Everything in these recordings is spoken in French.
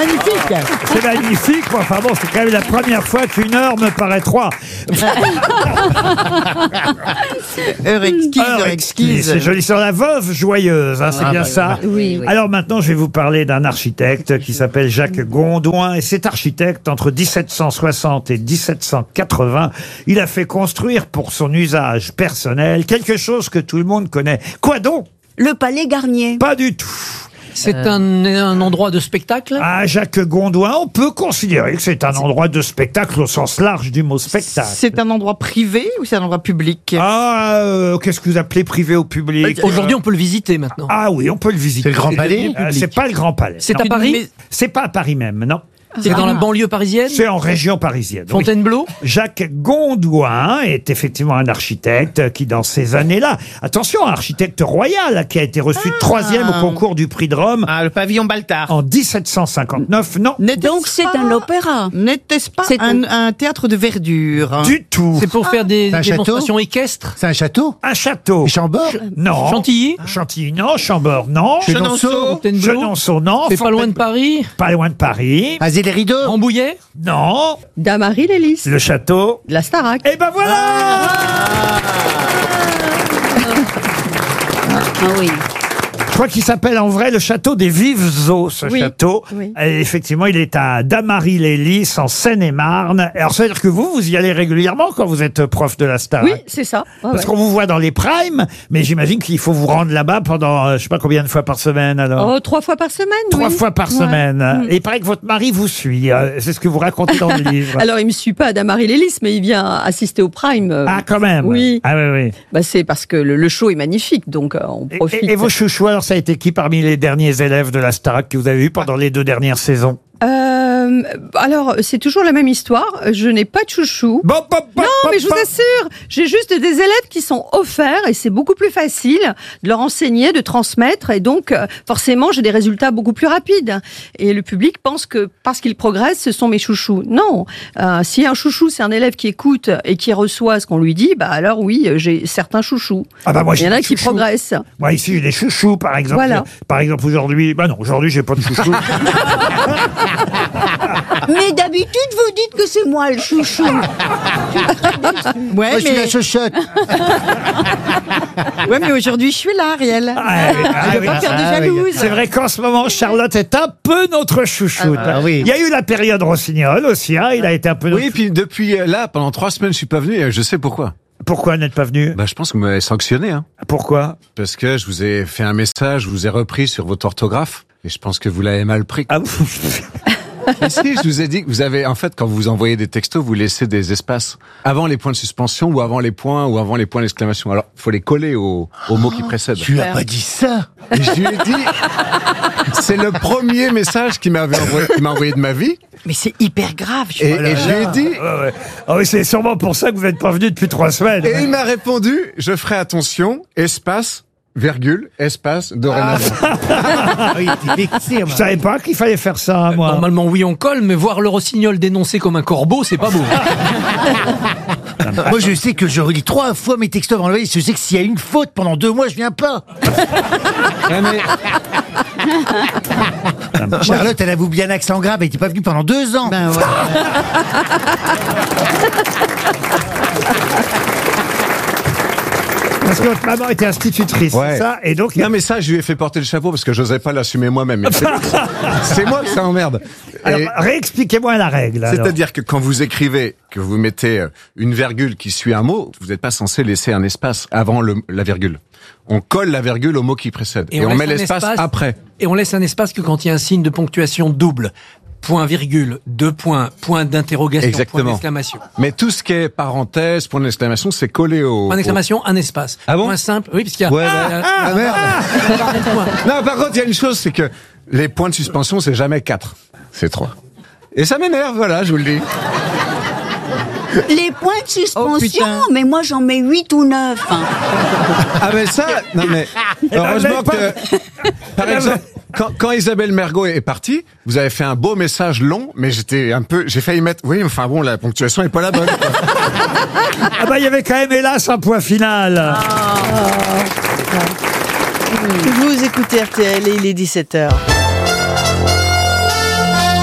magnifique. C'est magnifique, mais enfin bon, c'est quand même la première fois qu'une heure me paraît 3. Heure exquise. C'est joli, sur la veuve joyeuse, hein, c'est bien ça. Oui. Alors maintenant, je vais vous parler d'un architecte qui s'appelle Jacques Gondouin. Et cet architecte, entre 1760 et 1780, il a fait construire pour son usage personnel quelque chose que tout le monde connaît. Quoi donc? Le Palais Garnier. Pas du tout. C'est un endroit de spectacle? Ah, Jacques Gondouin, on peut considérer que c'est un endroit de spectacle au sens large du mot spectacle. C'est un endroit privé ou c'est un endroit public? Qu'est-ce que vous appelez privé ou public? Aujourd'hui, on peut le visiter maintenant. Ah oui, on peut le visiter. C'est le Grand Palais? C'est pas le Grand Palais. C'est non. à Paris? C'est pas à Paris même, non. C'est dans la banlieue parisienne? C'est en région parisienne. oui. Fontainebleau? Jacques Gondouin est effectivement un architecte qui, dans ces années-là, attention, un architecte royal qui a été reçu 3e au concours du prix de Rome Ah, le pavillon Baltard. en 1759. Non, Donc c'est un opéra. N'était-ce pas C'est un théâtre de verdure? du tout. C'est pour faire des un château? démonstrations équestres? C'est un château? Un château. Et Chambord? Non. Chantilly? Chantilly, non. Chambord, non. Chenonceau? Fontainebleau? Chenonceau, non. C'est pas loin de Paris? Pas loin de Paris. Azé les rideaux? Rambouillet? Non. Damary Lélis. Le château. La Starac. Et ben voilà. Ah oui. Je crois qu'il s'appelle en vrai le château des Vives Eaux, ce Oui, château. oui. Et effectivement, il est à Damary-les-Lys, en Seine-et-Marne. Alors, ça veut dire que vous y allez régulièrement quand vous êtes prof de la Starac? Oui, c'est ça. Ouais, Parce ouais. qu'on vous voit dans les primes, mais j'imagine qu'il faut vous rendre là-bas pendant, je sais pas combien de fois par semaine, alors. Oh, 3 fois par semaine, 3 oui. fois par Ouais. semaine. Et il paraît que votre mari vous suit. C'est ce que vous racontez dans le livre. Alors, il me suit pas à Damary Lélis, mais il vient assister au Prime. Ah, quand même. Oui. Ah, oui, oui. Bah, c'est parce que le show est magnifique, donc on profite. Et vos chouchous, alors, ça a été qui parmi les derniers élèves de la Starac que vous avez eu pendant les 2 dernières saisons? Alors, c'est toujours la même histoire. Je n'ai pas de chouchou. Bon, Non, mais je vous assure, j'ai juste des élèves qui sont offerts et c'est beaucoup plus facile de leur enseigner, de transmettre et donc forcément j'ai des résultats beaucoup plus rapides. Et le public pense que parce qu'il progresse, ce sont mes chouchous. Non, si un chouchou c'est un élève qui écoute et qui reçoit ce qu'on lui dit, bah alors oui, j'ai certains chouchous. Ah bah moi, Il y en j'ai a des qui chouchous. progressent. Moi, ici, j'ai des chouchous, par exemple. Voilà. Par exemple, aujourd'hui, bah non, aujourd'hui, j'ai pas de chouchous. Mais d'habitude, vous dites que c'est moi le chouchou. Ouais, Moi, je suis la chochotte. ouais, mais aujourd'hui, je suis là, Ariel. Ah, oui, ah, Je veux oui. pas faire de Ah, oui. jalouse. C'est vrai qu'en ce moment, Charlotte est un peu notre chouchoute. Ah, oui. Il y a eu la période Rossignol aussi, hein, il a été un peu notre... Oui, puis depuis là, pendant 3 semaines, je suis pas venu et je sais pourquoi. Pourquoi n'êtes pas venu? Bah, je pense que vous m'avez sanctionné, hein. Pourquoi? Parce que je vous ai fait un message, je vous ai repris sur votre orthographe et je pense que vous l'avez mal pris. Ah, vous... Mais si, je vous ai dit que vous avez, en fait, quand vous envoyez des textos, vous laissez des espaces avant les points de suspension ou avant les points d'exclamation. Alors, faut les coller aux mots qui précèdent. Tu as pas dit ça? Et je lui ai dit, c'est le premier message qu'il m'a envoyé de ma vie. Mais c'est hyper grave. Et je lui ai dit, Ouais, ouais. Ah oui, c'est sûrement pour ça que vous n'êtes pas venu depuis 3 semaines. et il m'a répondu, je ferai attention, espace, virgule, espace, dorénavant. Ah oui, t'es vexé. Je savais pas qu'il fallait faire ça, moi. Normalement, oui, on colle, mais voir le rossignol dénoncé comme un corbeau, c'est pas beau. Moi, je sais que je relis 3 fois mes textos avant le veille. Je sais que s'il y a une faute pendant 2 mois, je viens pas. Ouais, mais Charlotte, elle avoue bien accent grave. Elle était pas venue pendant 2 ans. Ben ouais. Parce que votre maman était institutrice, Ouais. c'est ça? Et donc, non, mais ça, je lui ai fait porter le chapeau parce que j'osais pas l'assumer moi-même. Mais c'est moi que ça emmerde. alors, Et réexpliquez-moi la règle. alors. c'est-à-dire que quand vous écrivez, que vous mettez une virgule qui suit un mot, vous n'êtes pas censé laisser un espace avant la virgule. On colle la virgule au mot qui précède. Et on laisse met un l'espace espace- après. Et on laisse un espace que quand il y a un signe de ponctuation double. Point virgule, 2 points, point d'interrogation, Exactement. point d'exclamation. Mais tout ce qui est parenthèse, point d'exclamation, c'est collé au... Point d'exclamation, un espace. Ah bon Point simple, oui, puisqu'il y a... Ouais, ah merde. Point. Non, par contre, il y a une chose, c'est que les points de suspension, c'est jamais 4. C'est 3. Et ça m'énerve, voilà, je vous le dis. Les points de Oh, suspension, putain. mais moi j'en mets 8 ou 9. Ah mais ça, non mais heureusement que, par exemple, quand Isabelle Mergo est partie, vous avez fait un beau message long, mais j'ai failli mettre, oui, enfin bon, la ponctuation est pas la bonne. Quoi. Ah bah, il y avait quand même, hélas, un point final. Vous écoutez RTL et il est 17h.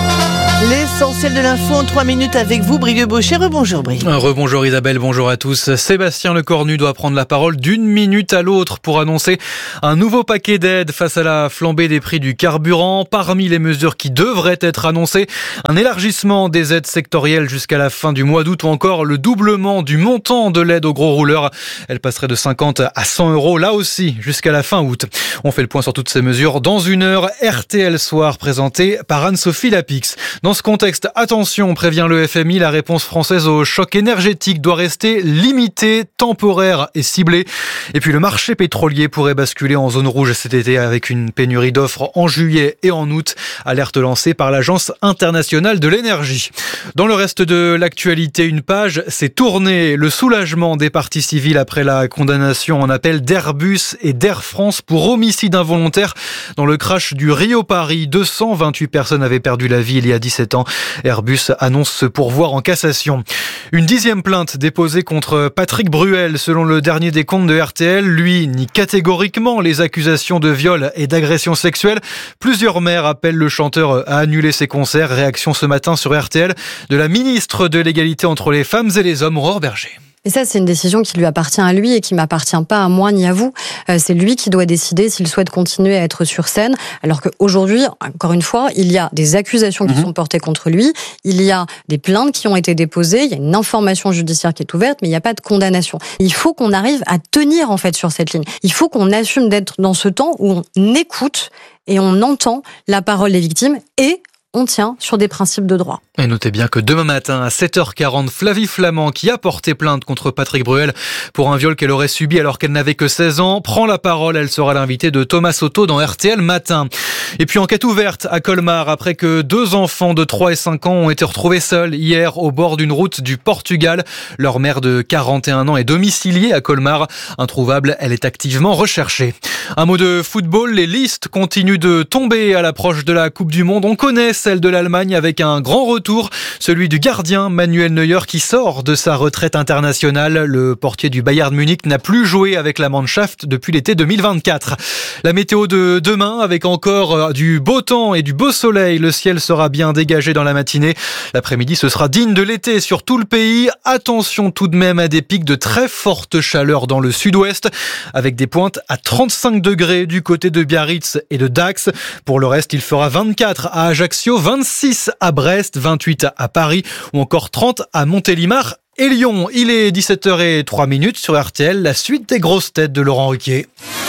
L'essentiel de l'info en 3 minutes avec vous, Brigitte Baucher. Rebonjour Brigitte. Rebonjour Isabelle, bonjour à tous. Sébastien Lecornu doit prendre la parole d'une minute à l'autre pour annoncer un nouveau paquet d'aides face à la flambée des prix du carburant. Parmi les mesures qui devraient être annoncées, un élargissement des aides sectorielles jusqu'à la fin du mois d'août ou encore le doublement du montant de l'aide aux gros rouleurs. Elle passerait de 50 à 100 euros, là aussi, jusqu'à la fin août. On fait le point sur toutes ces mesures dans une heure. RTL Soir présenté par Anne-Sophie Lapix. Dans ce contexte, attention, prévient le FMI, la réponse française au choc énergétique doit rester limitée, temporaire et ciblée. Et puis le marché pétrolier pourrait basculer en zone rouge cet été avec une pénurie d'offres en juillet et en août. Alerte lancée par l'Agence internationale de l'énergie. Dans le reste de l'actualité, une page s'est tournée. Le soulagement des parties civiles après la condamnation en appel d'Airbus et d'Air France pour homicide involontaire dans le crash du Rio-Paris. 228 personnes avaient perdu la vie il y a 17 ans. Airbus annonce se pourvoir en cassation. Une 10e plainte déposée contre Patrick Bruel. Selon le dernier décompte de RTL, lui nie catégoriquement les accusations de viol et d'agression sexuelle. Plusieurs maires appellent le chanteur à annuler ses concerts. Réaction ce matin sur RTL de la ministre de l'égalité entre les femmes et les hommes, Aurore Berger. Et ça, c'est une décision qui lui appartient à lui et qui m'appartient pas à moi ni à vous. C'est lui qui doit décider s'il souhaite continuer à être sur scène. Alors qu'aujourd'hui, encore une fois, il y a des accusations qui sont portées contre lui. Il y a des plaintes qui ont été déposées. Il y a une information judiciaire qui est ouverte, mais il n'y a pas de condamnation. Il faut qu'on arrive à tenir, en fait, sur cette ligne. Il faut qu'on assume d'être dans ce temps où on écoute et on entend la parole des victimes et on tient sur des principes de droit. Et notez bien que demain matin, à 7h40, Flavie Flament, qui a porté plainte contre Patrick Bruel pour un viol qu'elle aurait subi alors qu'elle n'avait que 16 ans, prend la parole. Elle sera l'invitée de Thomas Soto dans RTL Matin. Et puis enquête ouverte à Colmar après que 2 enfants de 3 et 5 ans ont été retrouvés seuls hier au bord d'une route du Portugal. Leur mère de 41 ans est domiciliée à Colmar. Introuvable, elle est activement recherchée. Un mot de football, les listes continuent de tomber à l'approche de la Coupe du Monde. On connaît celle de l'Allemagne avec un grand retour, celui du gardien Manuel Neuer qui sort de sa retraite internationale. Le portier du Bayern Munich n'a plus joué avec la Mannschaft depuis l'été 2024. La météo de demain avec encore du beau temps et du beau soleil. Le ciel sera bien dégagé dans la matinée. L'après-midi, ce sera digne de l'été sur tout le pays. Attention tout de même à des pics de très forte chaleur dans le sud-ouest avec des pointes à 35 degrés du côté de Biarritz et de Dax. Pour le reste, il fera 24 à Ajaccio, 26 à Brest, 28 à Paris ou encore 30 à Montélimar et Lyon. Il est 17h03 sur RTL, la suite des grosses têtes de Laurent Ruquier.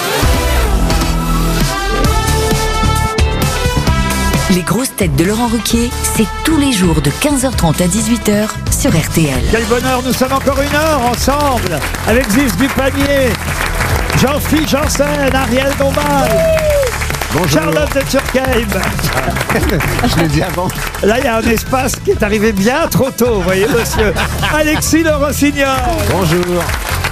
Les grosses têtes de Laurent Ruquier, c'est tous les jours de 15h30 à 18h sur RTL. Quel bonheur, nous sommes encore une heure ensemble avec Ziz Dupanier, Jean-Philippe Janssen, Ariel Dombal. Bonjour. Charlotte de Turckheim. Je l'ai dit avant. Là, il y a un espace qui est arrivé bien trop tôt, vous voyez, monsieur. Alexis Le Rossignol. Bonjour.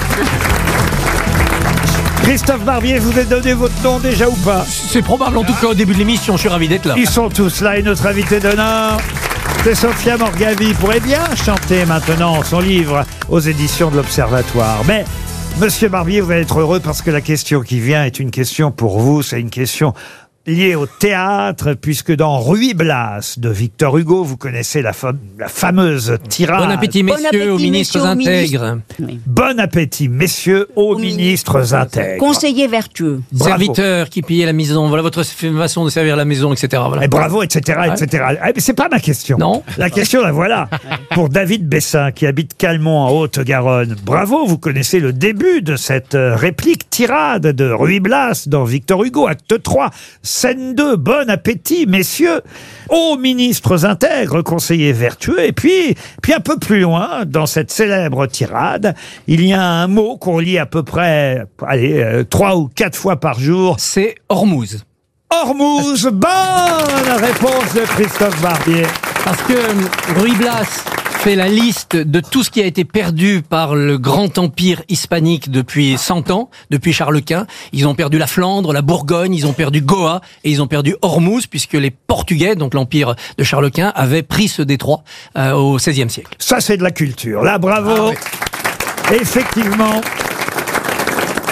Christophe Barbier, vous avez donné votre nom déjà ou pas? C'est probable, en tout cas au début de l'émission, je suis ravi d'être là. Ils sont tous là et notre invité d'honneur, c'est Sophia Morgavi. Pourrait bien chanter maintenant son livre aux éditions de l'Observatoire. Mais Monsieur Barbier, vous allez être heureux parce que la question qui vient est une question pour vous. C'est une question liée au théâtre, puisque dans Ruy Blas de Victor Hugo, vous connaissez la fameuse tirade. Bon appétit, messieurs, aux ministres intègres. Oui. Bon appétit, messieurs, aux ministres intègres. Conseiller vertueux. Serviteur qui pillait la maison, voilà votre façon de servir la maison, etc. Voilà. Et bravo, etc., etc. Mais c'est pas ma question. Non. La question, la voilà. Pour David Bessin, qui habite Calmont, en Haute-Garonne. Bravo, vous connaissez le début de cette réplique tirade de Ruy Blas dans Victor Hugo, acte 3, scène 2. Bon appétit, messieurs. Aux ministres intègres, conseillers vertueux. Et puis un peu plus loin, dans cette célèbre tirade, il y a un mot qu'on lit à peu près, 3 ou 4 fois par jour. C'est Hormuz. Hormuz, bonne réponse de Christophe Barbier. Parce que Ruy Blas fait la liste de tout ce qui a été perdu par le grand empire hispanique depuis 100 ans, depuis Charles Quint. Ils ont perdu la Flandre, la Bourgogne, ils ont perdu Goa et ils ont perdu Hormuz puisque les Portugais, donc l'empire de Charles Quint, avaient pris ce détroit au XVIe siècle. Ça, c'est de la culture. Là, bravo. Ah, oui. Effectivement.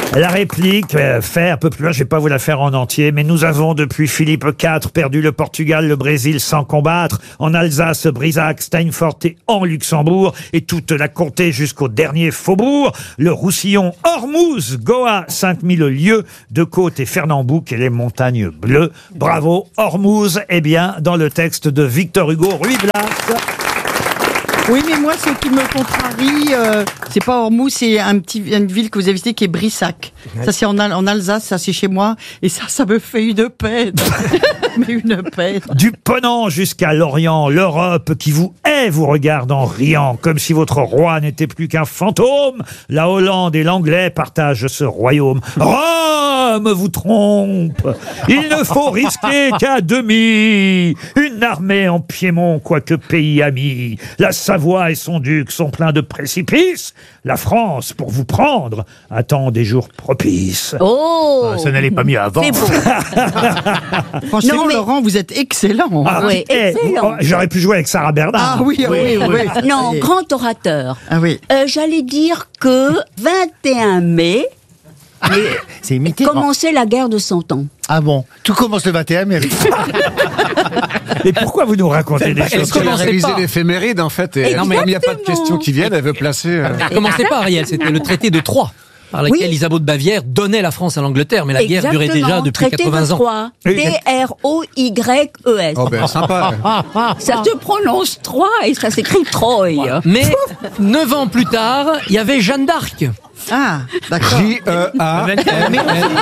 La réplique fait un peu plus loin, je vais pas vous la faire en entier, mais nous avons depuis Philippe IV perdu le Portugal, le Brésil sans combattre, en Alsace, Brisac, Steinfort et en Luxembourg, et toute la comté jusqu'au dernier faubourg, le Roussillon, Ormuz, Goa, 5000 lieues de côte et Fernambouc et les montagnes bleues. Bravo, Ormuz est bien dans le texte de Victor Hugo, Ruy Blas. Oui, mais moi, ce qui me contrarie, c'est pas Ormuz, c'est une ville que vous avez visitée qui est Brissac. Ça, c'est en Alsace, ça, c'est chez moi. Et ça me fait une peine. Mais une peine. Du Ponant jusqu'à l'Orient, l'Europe qui vous hait vous regarde en riant, comme si votre roi n'était plus qu'un fantôme. La Hollande et l'Anglais partagent ce royaume. Rome vous trompe. Il ne faut risquer qu'à demi une armée en Piémont, quoique pays ami. La Savoie et son duc sont pleins de précipices. La France, pour vous prendre, attend des jours propices. Oh, Ça n'allait pas mieux avant. c'est beau. Franchement, Non, mais- Laurent, vous êtes excellent. Ah, oui, oh, excellent. j'aurais pu jouer avec Sarah Bernard. Ah oui, oui, oui. Non, grand orateur. Ah oui. J'allais dire que 21 mai C'est imité. commençait la guerre de 100 ans. Ah bon, tout commence le 21 mai. Et pourquoi vous nous racontez des Parce choses qu'elle a commencez révisé pas. l'éphéméride, en fait, et Exactement. comme il n'y a pas de questions qui viennent, elle veut placer... Commencez pas, Ariel, c'était le traité de Troyes, par lequel Oui. Isabeau de Bavière donnait la France à l'Angleterre, mais la guerre durait déjà depuis Traité 80 de ans. Troyes. Oui. T-R-O-Y-E-S. Oh ben, sympa. Ça se prononce Troyes et ça s'écrit Troy. Mais 9 ans plus tard, il y avait Jeanne d'Arc. Ah, d'accord. J-E-A-N-N-E.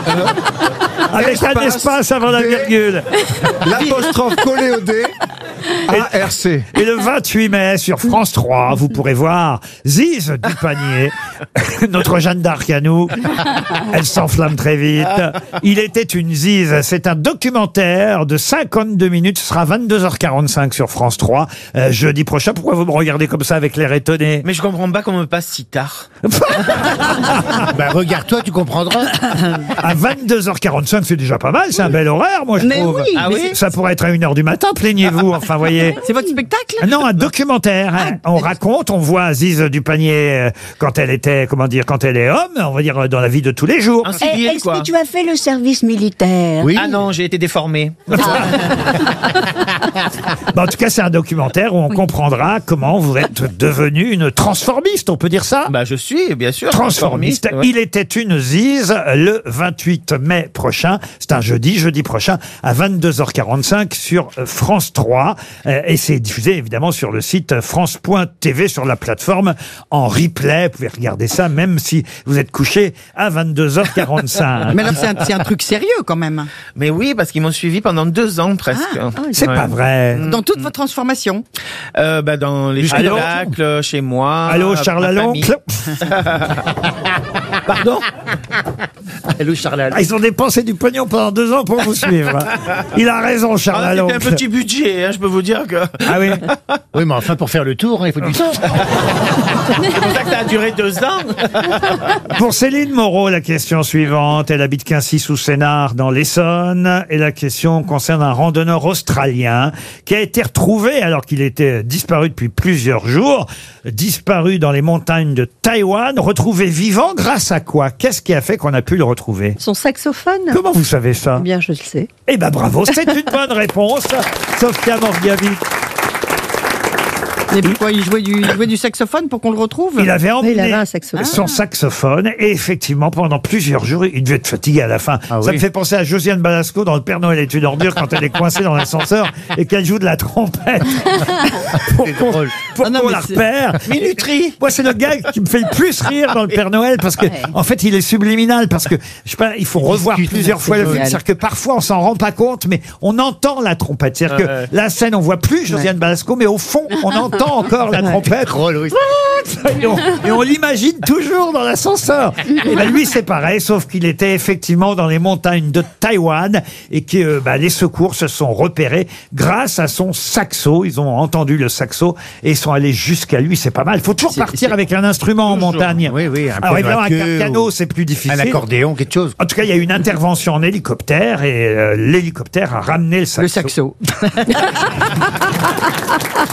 Avec un espace avant la virgule. L'apostrophe collée au D. A-R-C. Et le 28 mai, sur France 3, vous pourrez voir Ziz du panier, notre Jeanne d'Arc à nous. Elle s'enflamme très vite. Il était une Ziz. C'est un documentaire de 52 minutes. Ce sera 22h45 sur France 3, jeudi prochain. Pourquoi vous me regardez comme ça avec l'air étonné? Mais je comprends pas qu'on me passe si tard. Bah regarde-toi, tu comprendras. À 22h45, c'est déjà pas mal. C'est un bel horaire, moi, je Mais trouve. oui, Ah oui? Ça pourrait être à 1h du matin, plaignez-vous. Enfin, voyez. C'est votre spectacle? Ah non, un documentaire. Hein. On raconte, on voit Ziz du panier quand elle était, comment dire, quand elle est homme, on va dire dans la vie de tous les jours. En civil, Est-ce quoi. que tu as fait le service militaire? Oui. Ah non, j'ai été déformé. Bah, en tout cas, c'est un documentaire où on comprendra comment vous êtes devenu une transformiste, on peut dire ça? Bah, je suis, bien sûr. Transformiste. Ouais. Il était une Ziz le 28 mai prochain. C'est un jeudi prochain à 22h45 sur France 3. Et c'est diffusé évidemment sur le site France.tv sur la plateforme en replay. Vous pouvez regarder ça même si vous êtes couché à 22h45. Mais alors, c'est un truc sérieux quand même. Mais oui, parce qu'ils m'ont suivi pendant 2 ans presque. C'est Ouais. pas vrai. Dans toute votre transformation. Bah, dans les Allô spectacles, chez moi. Allô, Charles ma Laloncle? Pardon? Hello Charles. Ah, ils ont dépensé du pognon pendant 2 ans pour vous suivre. Il a raison, Charles Ah, c'était un Laloncle. petit budget, hein, je peux vous dire que... Ah oui. Oui, mais enfin, pour faire le tour, hein, il faut du temps. C'est pour ça que ça a duré 2 ans. Pour Céline Moreau, la question suivante. Elle habite Quincy sous Sénart dans l'Essonne. Et la question concerne un randonneur australien qui a été retrouvé alors qu'il était disparu depuis plusieurs jours. Disparu dans les montagnes de Taïwan. Retrouvé vivant grâce à quoi? Qu'est-ce qui a fait qu'on a pu le retrouver? Son saxophone? Comment vous savez ça? Eh bien, je le sais. Eh ben bravo, c'est une bonne réponse. Sophia Morgavi. Et pourquoi il jouait du saxophone pour qu'on le retrouve? Il avait Il emmené avait un saxophone. son saxophone et effectivement pendant plusieurs jours il devait être fatigué à la fin. Ah Ça oui. me fait penser à Josiane Balasco dans Le Père Noël est une ordure quand elle est coincée dans l'ascenseur et qu'elle joue de la trompette pour qu'on Ah non, mais la c'est- repère. Minuterie. Moi c'est le gars qui me fait le plus rire dans Le Père Noël parce que en fait il est subliminal parce que je sais pas il faut revoir discute, plusieurs c'est fois le film, génial. c'est-à-dire que parfois on s'en rend pas compte mais on entend la trompette, c'est-à-dire que la scène on voit plus Josiane Balasco mais au fond on entend encore la trompette. Drôle, oui. Et on l'imagine toujours dans l'ascenseur. Et ben lui c'est pareil, sauf qu'il était effectivement dans les montagnes de Taïwan et que les secours se sont repérés grâce à son saxo. Ils ont entendu le saxo et ils sont allés jusqu'à lui. C'est pas mal. Il faut toujours partir avec un instrument en montagne. Oui, oui. Un Alors piano évidemment à avec un queue piano ou c'est plus difficile. un accordéon, quelque chose. En tout cas, il y a eu une intervention en hélicoptère et l'hélicoptère a ramené le saxo. Le saxo.